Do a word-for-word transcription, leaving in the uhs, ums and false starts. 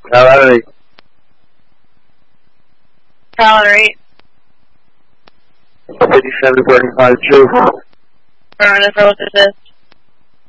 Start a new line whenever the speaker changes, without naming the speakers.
Tower eight.
Tower eight.
fifty-seven forty-five, two.
Running for what this is.